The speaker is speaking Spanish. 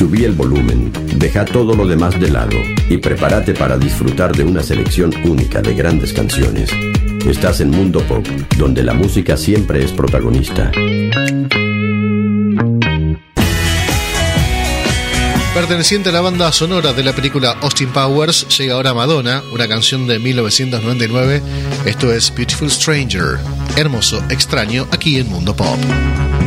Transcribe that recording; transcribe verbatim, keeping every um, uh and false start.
Subí el volumen, deja todo lo demás de lado y prepárate para disfrutar de una selección única de grandes canciones. Estás en Mundo Pop, donde la música siempre es protagonista. Perteneciente a la banda sonora de la película Austin Powers, llega ahora Madonna, una canción de mil novecientos noventa y nueve. Esto es Beautiful Stranger, hermoso extraño, aquí en Mundo Pop.